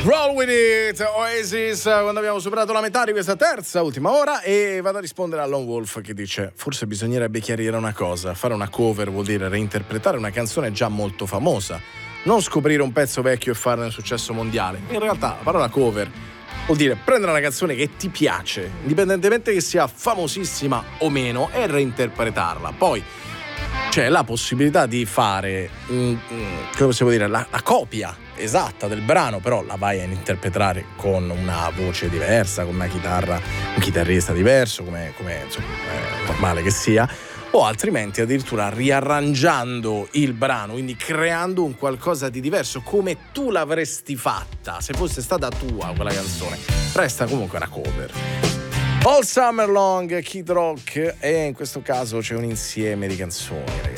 Roll with it, Oasis, quando abbiamo superato la metà di questa terza, ultima ora, e vado a rispondere a Lone Wolf che dice: forse bisognerebbe chiarire una cosa, fare una cover vuol dire reinterpretare una canzone già molto famosa, non scoprire un pezzo vecchio e farne un successo mondiale. In realtà la parola cover vuol dire prendere una canzone che ti piace, indipendentemente che sia famosissima o meno, e reinterpretarla. Poi c'è la possibilità di fare come possiamo dire, la copia esatta del brano, però la vai a interpretare con una voce diversa, con una chitarra, un chitarrista diverso, come insomma, è normale che sia, o altrimenti addirittura riarrangiando il brano, quindi creando un qualcosa di diverso come tu l'avresti fatta se fosse stata tua quella canzone. Resta comunque una cover. All Summer Long, Kid Rock, e in questo caso c'è un insieme di canzoni, ragazzi.